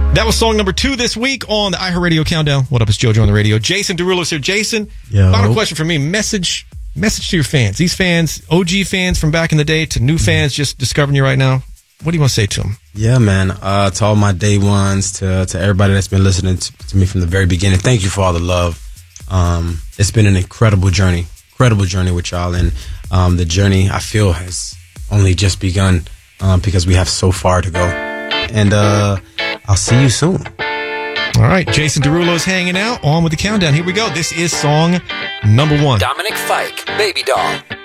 That was song number 2 this week on the iHeartRadio Countdown. What up, it's JoJo on the radio. Jason Derulo's here. Jason, Yo. Final question for me. Message to your fans. These fans, OG fans from back in the day to new fans just discovering you right now. What do you want to say to them? Yeah, man. To all my day ones, to everybody that's been listening to me from the very beginning, thank you for all the love. It's been an incredible journey with y'all. And the journey, I feel, has only just begun because we have so far to go. And I'll see you soon. All right, Jason Derulo's hanging out. On with the countdown. Here we go. This is song number 1. Dominic Fike, Baby Doll.